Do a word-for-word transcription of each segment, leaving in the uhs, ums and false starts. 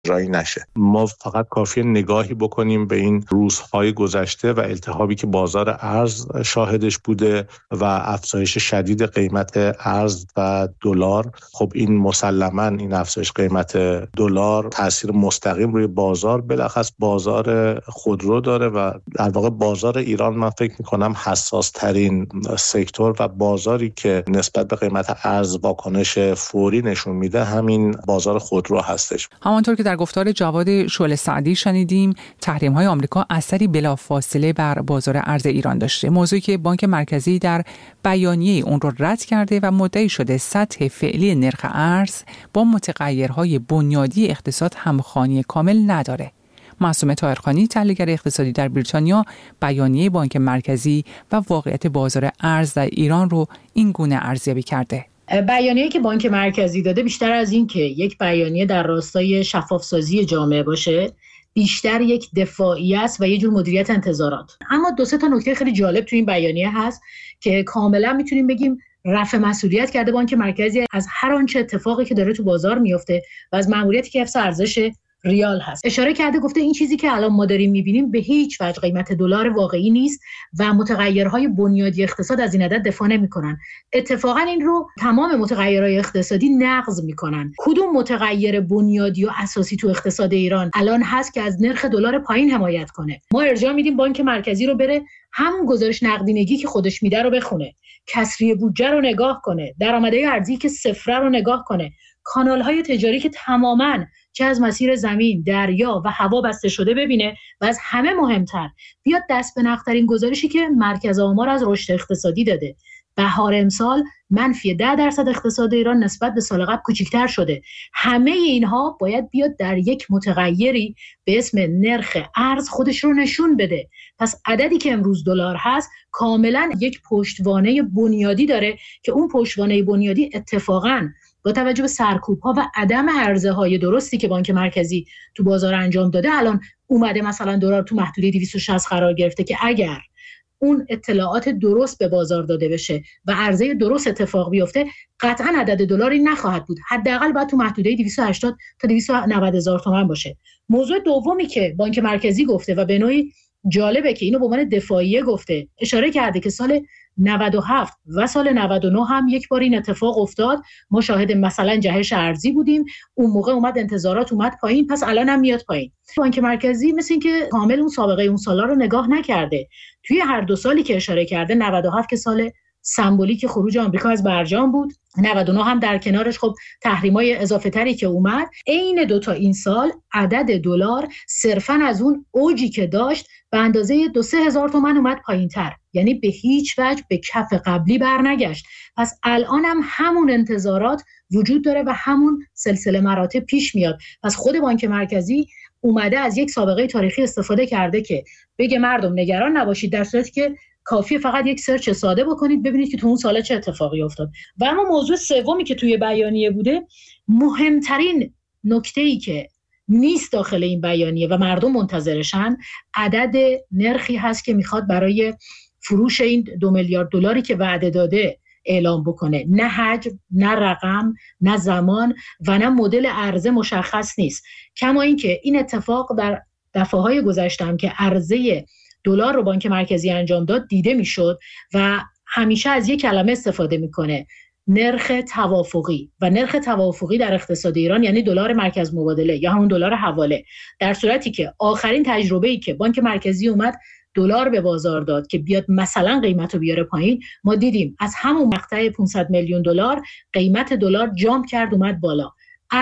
اجرایی نشه. ما فقط کافیه نگاهی بکنیم به این روزهای گذشته و التهابی که بازار ارز شاهدش بوده و افزایش شدید قیمت ارز و دلار. خب این مسلماً این افزایش قیمت دلار تاثیر مستقیم روی بازار، بالاخص بازار خودرو داره و در واقع بازار ایران من فکر می‌کنم حساس ترین سکتور و بازاری که نسبت به قیمت ارز واکنش فوری نشون میده همین بازار خودرو هستش. همانطور که در گفتار جواد شعله سعدی شنیدیم، تحریم‌های آمریکا اثری بلافاصله بر بازار ارز ایران داشته، موضوعی که بانک مرکزی در بیانیه اون رو رد کرده و مدعی شده سطح فعلی نرخ ارز با متغیرهای بنیادی اقتصاد همخوانی کامل نداره. معصومه طاهرخانی، تحلیلگر اقتصادی در بریتانیا، بیانیه بانک مرکزی و واقعیت بازار ارز در ایران رو این گونه ارزیابی کرده. بیانیه‌ای که بانک مرکزی داده بیشتر از این که یک بیانیه در راستای شفافسازی جامعه باشه، بیشتر یک دفاعی است و یه جور مدیریت انتظارات. اما دو سه تا نکته خیلی جالب تو این بیانیه هست که کاملا میتونیم بگیم رفع مسئولیت کرده بانک مرکزی از هر آنچه اتفاقی که داره تو بازار میفته و از ماموریتی که حفظ ارزش ریال هست. اشاره کرده گفته این چیزی که الان ما داریم میبینیم به هیچ وجه قیمت دلار واقعی نیست و متغیرهای بنیادی اقتصاد از این عدد دفاع نمیکنن. اتفاقا این رو تمام متغیرهای اقتصادی نقض میکنن. کدوم متغیر بنیادی و اساسی تو اقتصاد ایران الان هست که از نرخ دلار پایین حمایت کنه؟ ما ارجاع میدیم بانک مرکزی رو بره همون گزارش نقدینگی که خودش میده رو بخونه، کسری بودجه رو نگاه کنه، درآمدهای ارزی که صفر رو نگاه کنه، کانال‌های تجاری که تماماً چه از مسیر زمین، دریا و هوا بسته شده ببینه و از همه مهمتر بیاد دست به نقدترین گزارشی که مرکز آمار از رشد اقتصادی داده. بهار امسال منفی ده درصد اقتصاد ایران نسبت به سال قبل کوچکتر شده. همه اینها باید بیاد در یک متغیری به اسم نرخ ارز خودش رو نشون بده. پس عددی که امروز دلار هست کاملا یک پشتوانه بنیادی داره که اون پشتوانه بنیادی اتفاقاً با توجه به سرکوب‌ها و عدم عرضه‌های درستی که بانک مرکزی تو بازار انجام داده الان اومده مثلا دلار تو محدوده دویست و شصت قرار گرفته که اگر اون اطلاعات درست به بازار داده بشه و عرضه درست اتفاق بیفته قطعاً عدد دلاری نخواهد بود. حداقل باید تو محدوده دویست و هشتاد تا دویست و نود هزار تومان باشه. موضوع دومی که بانک مرکزی گفته و به نوعی جالبه که اینو به عنوان دفاعیه گفته، اشاره کرده که سال نود و هفت و سال نود و نه هم یک بار این اتفاق افتاد. ما شاهد مثلا جهش ارزی بودیم، اون موقع اومد انتظارات اومد پایین، پس الان هم میاد پایین. بانک مرکزی مثل این که کامل اون سابقه اون سالا رو نگاه نکرده. توی هر دو سالی که اشاره کرده، نود و هفت که سال سمبولیک خروج آمریکا از برجام بود، نود و نه هم در کنارش خب تحریم‌های اضافه تری که اومد، عین دو تا این سال عدد دلار صرفاً از اون اوجی که داشت به اندازه دو سه هزار تومان اومد پایین‌تر، یعنی به هیچ وجه به کف قبلی برنگشت. پس الان هم همون انتظارات وجود داره و همون سلسله مراتب پیش میاد. پس خود بانک مرکزی اومده از یک سابقه تاریخی استفاده کرده که بگه مردم نگران نباشید، در صورتی که کافیه فقط یک سرچ ساده بکنید ببینید که تو اون سال چه اتفاقی افتاد. و اما موضوع سومی که توی بیانیه بوده، مهمترین نکته‌ای که نیست داخل این بیانیه و مردم منتظرشن، عدد نرخی هست که میخواد برای فروش این دو میلیارد دلاری که وعده داده اعلام بکنه. نه حجم، نه رقم، نه زمان و نه مدل عرضه مشخص نیست. کما اینکه این اتفاق در دفعه‌های گذشته هم که عرضه دلار رو بانک مرکزی انجام داد دیده میشد و همیشه از یک کلمه استفاده میکنه، نرخ توافقی. و نرخ توافقی در اقتصاد ایران یعنی دلار مرکز مبادله یا همون دلار حواله. در صورتی که آخرین تجربه‌ای که بانک مرکزی اومد دلار به بازار داد که بیاد مثلا قیمت رو بیاره پایین، ما دیدیم از همون مقطع پانصد میلیون دلار قیمت دلار جامپ کرد اومد بالا.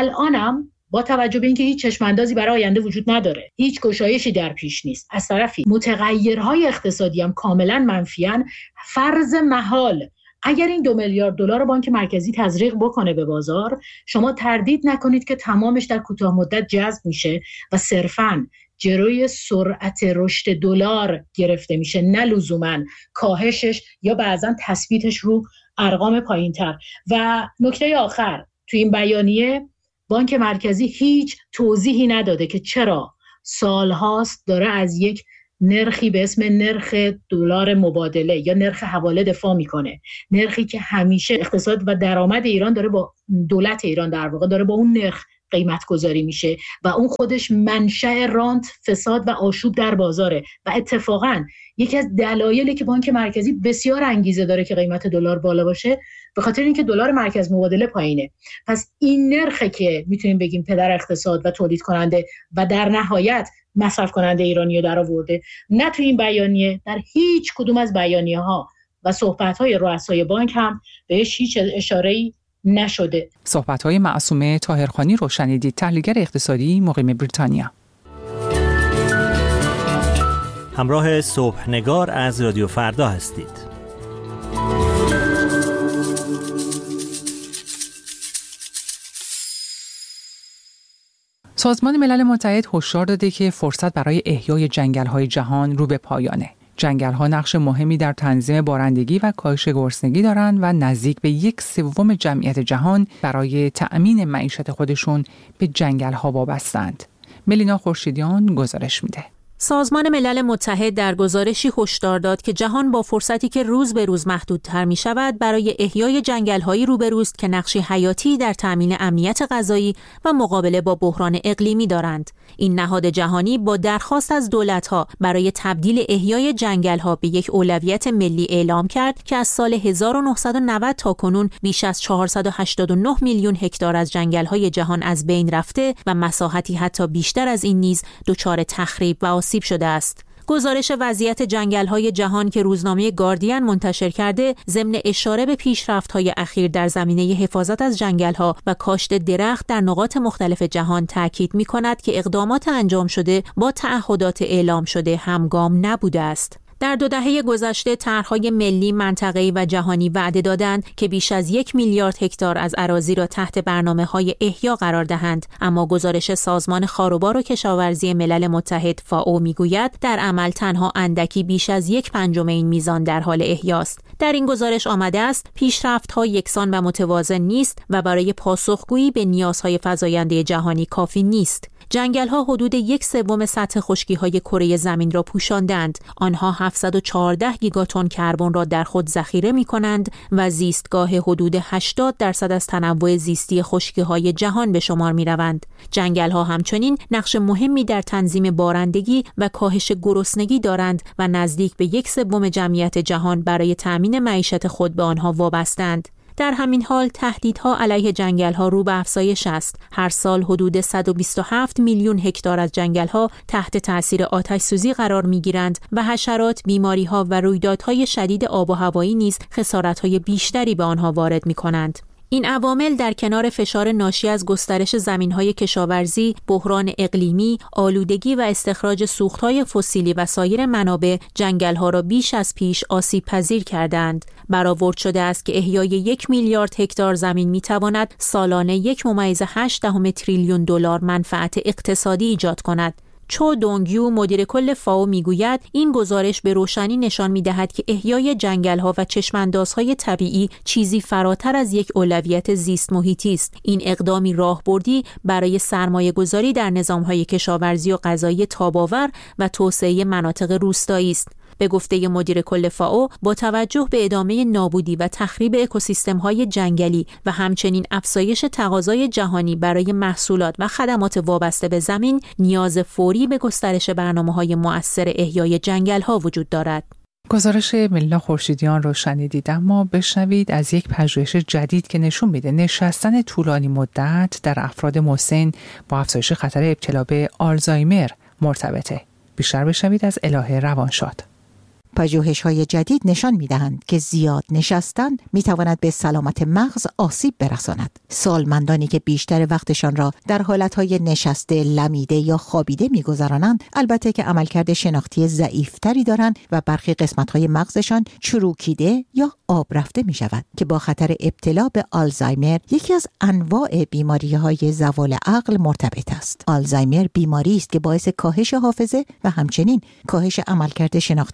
الانم با توجه به اینکه هیچ چشماندازی برای آینده وجود نداره، هیچ گشایشی در پیش نیست، از طرفی متغیرهای اقتصادی هم کاملا منفیان، فرض محال اگر این دو میلیارد دلار بانک مرکزی تزریق بکنه به بازار، شما تردید نکنید که تمامش در کوتاه مدت جذب میشه و صرفاً جلوی سرعت رشد دلار گرفته میشه، نه لزوماً کاهشش یا بعضاً تثبیتش رو ارقام پایینتر. و نکته آخر تو این بیانیه بانک مرکزی هیچ توضیحی نداده که چرا سالهاست داره از یک نرخی به اسم نرخ دلار مبادله یا نرخ حواله دفاع میکنه، نرخی که همیشه اقتصاد و درآمد ایران داره با دولت ایران در واقع داره با اون نرخ قیمت گذاری میشه و اون خودش منشأ رانت، فساد و آشوب در بازاره و اتفاقاً یکی از دلایلی که بانک مرکزی بسیار انگیزه داره که قیمت دلار بالا باشه به خاطر اینکه دلار مرکز مبادله پایینه. پس این نرخه که میتونیم بگیم پدر اقتصاد و تولید کننده و در نهایت مصرف کننده ایرانی رو در آورده. نه تو این بیانیه، در هیچ کدوم از بیانیه ها و صحبت های رؤسای بانک هم بهش هیچ اشاره‌ای نشده. صحبت های معصومه طاهرخانی رو شنیدید، تحلیلگر اقتصادی مقیم بریتانیا. همراه صبحنگار از رادیو فردا هستید. سازمان ملل متحد هشدار داده که فرصت برای احیای جنگل‌های جهان رو به پایانه. جنگل‌ها نقش مهمی در تنظیم بارندگی و کاهش گرسنگی دارند و نزدیک به یک سوم جمعیت جهان برای تأمین معیشت خودشون به جنگل‌ها وابسته‌اند. ملینا خورشیدیان گزارش میده. سازمان ملل متحد در گزارشی هشدار داد که جهان با فرصتی که روز به روز محدودتر می شود برای احیای جنگل‌هایی روبروست که نقشی حیاتی در تأمین امنیت غذایی و مقابله با بحران اقلیمی دارند. این نهاد جهانی با درخواست از دولت‌ها برای تبدیل احیای جنگل‌ها به یک اولویت ملی اعلام کرد که از سال هزار و نهصد و نود تا کنون بیش از چهارصد و هشتاد و نه میلیون هکتار از جنگل‌های جهان از بین رفته و مساحتی حتی بیشتر از این نیز دچار تخریب و آسیب شده است. گزارش وضعیت جنگل‌های جهان که روزنامه گاردین منتشر کرده، ضمن اشاره به پیشرفت‌های اخیر در زمینه حفاظت از جنگل‌ها و کاشت درخت در نقاط مختلف جهان تاکید می‌کند که اقدامات انجام شده با تعهدات اعلام شده همگام نبوده است. در دو دهه گذشته طرح‌های ملی، منطقه‌ای و جهانی وعده دادند که بیش از یک میلیارد هکتار از اراضی را تحت برنامه‌های احیا قرار دهند، اما گزارش سازمان خاروبار و کشاورزی ملل متحد فائو میگوید در عمل تنها اندکی بیش از یک پنجم این میزان در حال احیاست. در این گزارش آمده است پیشرفت‌ها یکسان و متوازن نیست و برای پاسخگویی به نیازهای فزاینده جهانی کافی نیست. جنگل‌ها حدود یک سوم سطح خشکی‌های کره زمین را پوشاندند. آنها هفتصد و چهارده گیگاتن کربن را در خود ذخیره می‌کنند و زیستگاه حدود هشتاد درصد از تنوع زیستی خشکی‌های جهان به شمار می‌روند. جنگل‌ها همچنین نقش مهمی در تنظیم بارندگی و کاهش گرسنگی دارند و نزدیک به یک سوم جمعیت جهان برای تأمین معیشت خود به آنها وابسته‌اند. در همین حال تهدیدها علیه جنگل‌ها رو به افزایش است. هر سال حدود صد و بیست و هفت میلیون هکتار از جنگل‌ها تحت تأثیر آتش‌سوزی قرار می‌گیرند و حشرات، بیماری‌ها و رویدادهای شدید آب و هوایی نیز خسارت‌های بیشتری به آنها وارد می‌کنند. این عوامل در کنار فشار ناشی از گسترش زمین‌های کشاورزی، بحران اقلیمی، آلودگی و استخراج سوخت‌های فسیلی و سایر منابع جنگل‌ها را بیش از پیش آسیب‌پذیر کردند. برآورد شده است که احیای یک میلیارد هکتار زمین می‌تواند سالانه یک ممیز هشت دهم تریلیون دلار منفعت اقتصادی ایجاد کند. چو دونگیو مدیر کل فائو میگوید این گزارش به روشنی نشان می‌دهد که احیای جنگل‌ها و چشم‌اندازهای طبیعی چیزی فراتر از یک اولویت زیست محیطی است. این اقدامی راهبردی برای سرمایه‌گذاری در نظام‌های کشاورزی و غذایی تاب‌آور و توسعه مناطق روستایی است. به گفته مدیر کل فائو با توجه به ادامه نابودی و تخریب اکوسیستم‌های جنگلی و همچنین افزایش تقاضای جهانی برای محصولات و خدمات وابسته به زمین، نیاز فوری به گسترش برنامه‌های مؤثر احیای جنگل‌ها وجود دارد. گزارش ملینا خورشیدیان رو شنیدید، اما بشنوید از یک پژوهش جدید که نشون میده نشستن طولانی مدت در افراد مسن با افزایش خطر ابتلا به آلزایمر مرتبطه. بیشتر بشنوید از الهه روانشاد. پژوهش‌های جدید نشان می‌دهند که زیاد نشستن می‌تواند به سلامت مغز آسیب برساند. سالمندانی که بیشتر وقتشان را در حالت‌های نشسته، لمیده یا خوابیده می‌گذرانند، البته که عملکرد شناختی ضعیف‌تری دارند و برخی قسمت‌های مغزشان چروکیده یا آب رفته می‌شود که با خطر ابتلا به آلزایمر، یکی از انواع بیماری‌های زوال عقل، مرتبط است. آلزایمر بیماری است که باعث کاهش حافظه و همچنین کاهش عملکرد شناختی انسان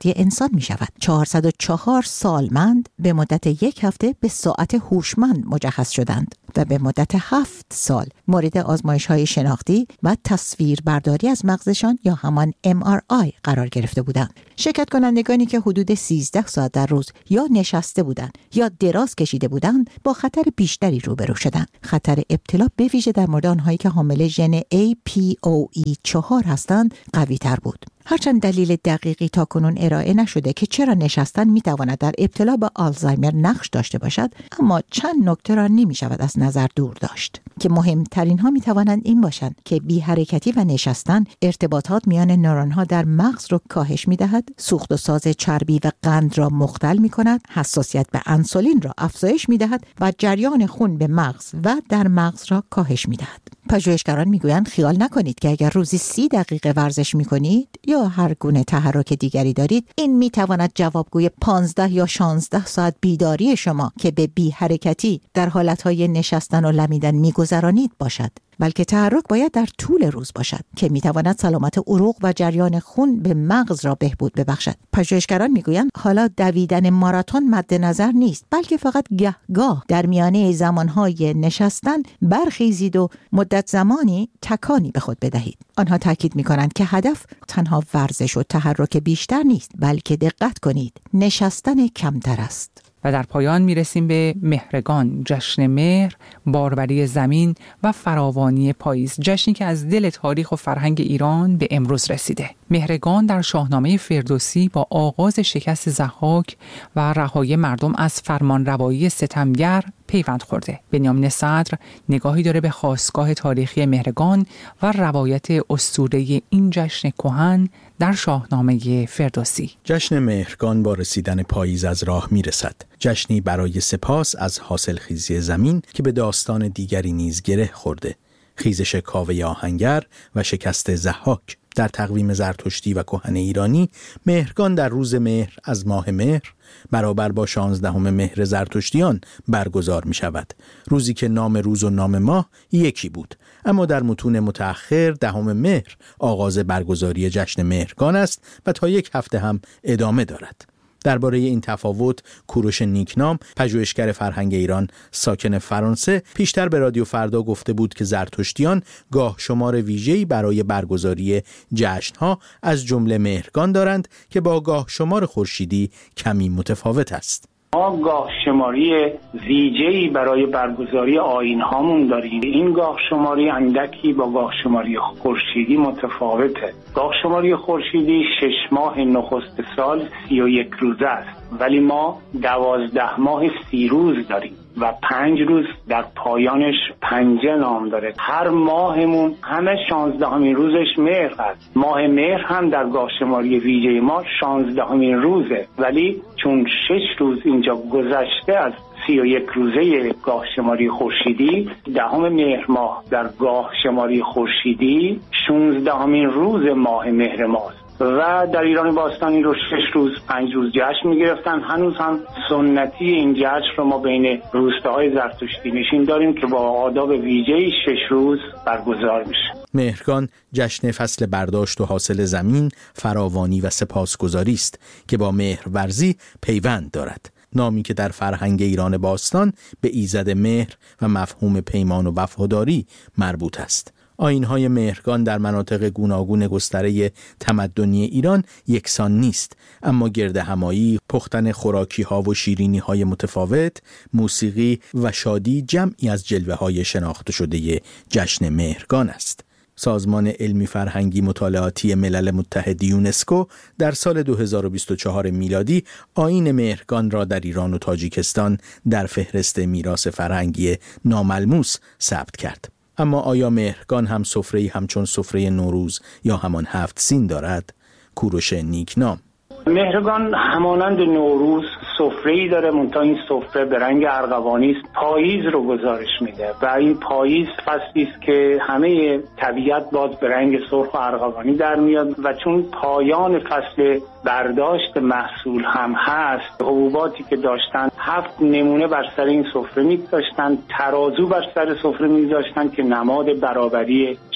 آسان می شود. چهارصد و چهار سالمند به مدت یک هفته به ساعت هوشمند مجهز شدند و به مدت هفت سال مورد آزمایش های شناختی و تصویر برداری از مغزشان یا همان ام آر آی قرار گرفته بودند. شرکت کنندگانی که حدود سیزده ساعت در روز یا نشسته بودند یا دراز کشیده بودند با خطر بیشتری روبرو شدند. خطر ابتلا به ویژه در مورد آنهایی که حامل ژن ای پی او ای چهار هستند قوی تر بود. هرچند دلیل دقیقی تا کنون ارائه نشده که چرا نشستن میتواند در ابتلا به آلزایمر نقش داشته باشد، اما چند نکته را نمی شود از نظر دور داشت که مهمترین ها میتوانند این باشند که بی حرکتی و نشستن ارتباطات میان نورون ها در مغز را کاهش میدهد، سوخت و ساز چربی و قند را مختل میکند، حساسیت به انسولین را افزایش میدهد و جریان خون به مغز و در مغز را کاهش میدهد. پژوهشگران میگویند خیال نکنید که اگر روزی سی دقیقه ورزش میکنید یا هر گونه تحرک دیگری دارید، این میتواند جوابگوی پانزده یا شانزده ساعت بیداری شما که به بی حرکتی در حالتهای نشستن و لمیدن میگذرانید باشد، بلکه تحرک باید در طول روز باشد که میتواند سلامت عروق و جریان خون به مغز را بهبود ببخشد. پژوهشگران میگویند حالا دویدن ماراتون مد نظر نیست، بلکه فقط گهگاه در میانه زمانهای نشستن برخیزید و مدت زمانی تکانی به خود بدهید. آنها تاکید میکنند که هدف تنها ورزش و تحرک بیشتر نیست، بلکه دقت کنید نشستن کمتر است. و در پایان میرسیم به مهرگان، جشن مهر، باروری زمین و فراوانی پاییز، جشنی که از دل تاریخ و فرهنگ ایران به امروز رسیده. مهرگان در شاهنامه فردوسی با آغاز شکست ضحاک و رهایی مردم از فرمانروایی ستمگر پیوند خورده. بنیامین صدر نگاهی داره به خاستگاه تاریخی مهرگان و روایت اسطوره‌ای این جشن کهن در شاهنامه فردوسی. جشن مهرگان با رسیدن پاییز از راه میرسد. جشنی برای سپاس از حاصلخیزی زمین که به داستان دیگری نیز گره خورده. خیزش کاوه آهنگر و شکست ضحاک. در تقویم زرتشتی و کهن ایرانی، مهرگان در روز مهر از ماه مهر برابر با شانزدهم مهر زرتشتیان برگزار می شود. روزی که نام روز و نام ماه یکی بود، اما در متون متأخر دهم مهر آغاز برگزاری جشن مهرگان است و تا یک هفته هم ادامه دارد. درباره این تفاوت کوروش نیکنام، پژوهشگر فرهنگ ایران ساکن فرانسه، پیشتر به رادیو فردا گفته بود که زرتشتیان گاه شمار ویژه‌ای برای برگزاری جشن‌ها از جمله مهرگان دارند که با گاه شمار خورشیدی کمی متفاوت است. ما گاه شماری ویژه‌ای برای برگزاری آیین‌هامون داریم. این گاه شماری اندکی با گاه شماری خورشیدی متفاوته. گاه شماری خورشیدی شش ماه نخست سال سی و یک روزه است، ولی ما دوازده ماه سی روز داریم و پنج روز در پایانش پنجه نام داره. هر ماهمون همه شانزدهمین روزش مهر است. ماه مهر هم در گاه شماری ویژه ما شانزدهمین روزه، ولی چون شش روز اینجا گذشته از سی و یک روزه گاه شماری خورشیدی، دهم مهر ماه در گاه شماری خورشیدی شانزدهمین روز ماه مهر ماست و در ایران باستانی رو شش روز پنج روز جشن می‌گرفتن. هنوز هم سنتی این جشن رو ما بین روستاهای زرتشتی نشین داریم که با آداب ویژه‌ای شش روز برگزار میشه. مهرگان جشن فصل برداشت و حاصل زمین، فراوانی و سپاسگزاری است که با مهرورزی پیوند دارد. نامی که در فرهنگ ایران باستان به ایزد مهر و مفهوم پیمان و وفاداری مربوط است. آیین‌های مهرگان در مناطق گوناگون گستره تمدنی ایران یکسان نیست، اما گرد همایی، پختن خوراکی‌ها و شیرینی‌های متفاوت، موسیقی و شادی جمعی از جلوه‌های شناخته شده جشن مهرگان است. سازمان علمی فرهنگی مطالعاتی ملل متحد یونسکو در سال دو هزار و بیست و چهار میلادی آیین مهرگان را در ایران و تاجیکستان در فهرست میراث فرهنگی ناملموس ثبت کرد. اما آیا مهرگان هم سفره‌ای همچون سفره نوروز یا همان هفت سین دارد؟ کوروش نیکنام: مهرگان همانند نوروز سفره‌ای داره، منتها این سفره به رنگ ارغوانی است. پاییز رو گزارش میده و این پاییز فصلی است که همه طبیعت باز به رنگ سرخ و ارغوانی در میاد و چون پایان فصل برداشت محصول هم هست، حبوباتی که داشتن هفت نمونه بر سر این سفره می‌گذاشتن، ترازو بر سر سفره می‌گذاشتن که نماد برابری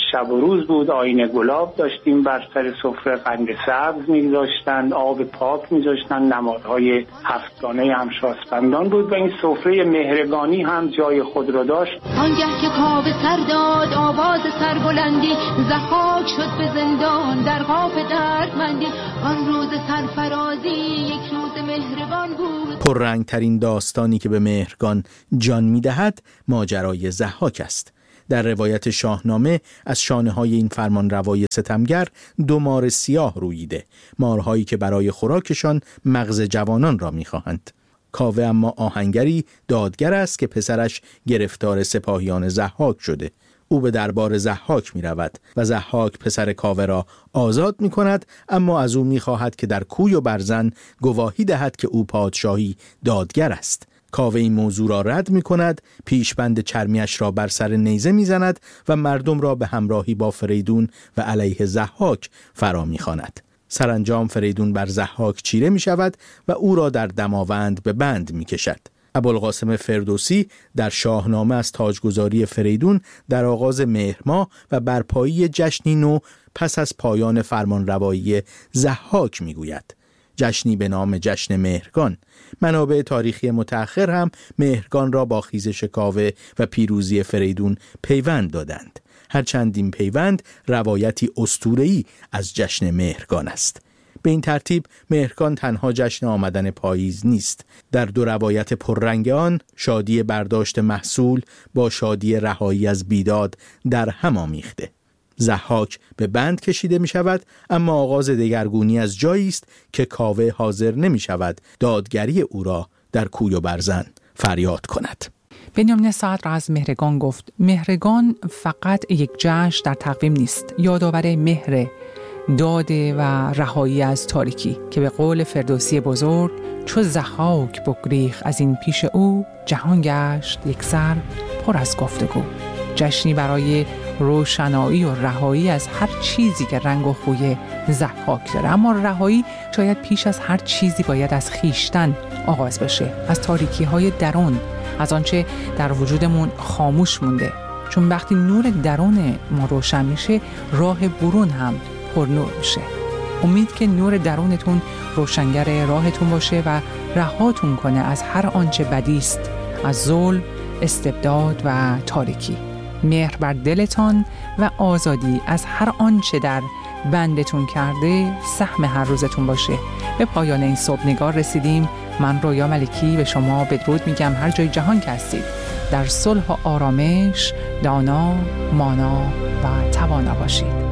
شب و روز بود. آینه گلاب داشتیم بر سر سفره، قند سبز می‌گذاشتند، آب پاک می‌ذاشتند، نمادهای هفتگانه هم شاسپندان بود و این سفره مهرگانی هم جای خود را داشت. آنگه که کاوه سر داد آواز سربلندی، ضحاک شد به زندان در قاف دردمندی. آن روز سرفرازی یک روز مهرگان بود. پررنگترین داستانی که به مهرگان جان می‌دهد ماجرای ضحاک است. در روایت شاهنامه از شانه‌های این فرمانروای ستمگر دو مار سیاه روییده، مارهایی که برای خوراکشان مغز جوانان را می‌خواهند. کاوه اما آهنگری دادگر است که پسرش گرفتار سپاهیان ضحاک شده. او به دربار ضحاک می رود و ضحاک پسر کاوه را آزاد می کند، اما از او می خواهد که در کوی و برزن گواهی دهد که او پادشاهی دادگر است. کاوه این موضوع را رد می کند، پیشبند چرمیش را بر سر نیزه می زند و مردم را به همراهی با فریدون و علیه ضحاک فرا می خواند. سرانجام فریدون بر ضحاک چیره می شود و او را در دماوند به بند می کشد. ابوالقاسم فردوسی در شاهنامه از تاجگذاری فریدون در آغاز مهر ماه و برپایی جشنی نو پس از پایان فرمانروایی ضحاک میگوید. جشنی به نام جشن مهرگان. منابع تاریخی متأخر هم مهرگان را با خیزش کاوه و پیروزی فریدون پیوند دادند. هرچند این پیوند روایتی اسطوره‌ای از جشن مهرگان است. به این ترتیب مهرگان تنها جشن آمدن پاییز نیست. در دو روایت پررنگ آن شادی برداشت محصول با شادی رهایی از بیداد در هم آمیخته. ضحاک به بند کشیده می شود، اما آغاز دگرگونی از جایی است که کاوه حاضر نمی شود دادگری او را در کوی و برزن فریاد کند. بنیامین صدر از مهرگان گفت: مهرگان فقط یک جشن در تقویم نیست، یادآور مهر، داده و رهایی از تاریکی که به قول فردوسی بزرگ چو ضحاک بگریخت از این پیش او، جهان گشت یک سر پر از گفتگو. جشنی برای روشنایی و رهایی از هر چیزی که رنگ و خوی ضحاک داره، اما رهایی شاید پیش از هر چیزی باید از خیشتن آغاز بشه، از تاریکی های درون، از آنچه در وجودمون خاموش مونده. چون وقتی نور درون ما روشن میشه، راه برون هم پر نور میشه. امید که نور درونتون روشنگر راهتون باشه و رهاتون کنه از هر آنچه بدی است، از ظلم، استبداد و تاریکی. مهر بر دلتان و آزادی از هر آنچه در بندتون کرده سهم هر روزتون باشه. به پایان این صبح نگار رسیدیم. من رویا ملکی به شما بدرود میگم هر جای جهان که هستید. در صلح و آرامش دانا، مانا و توانا باشید.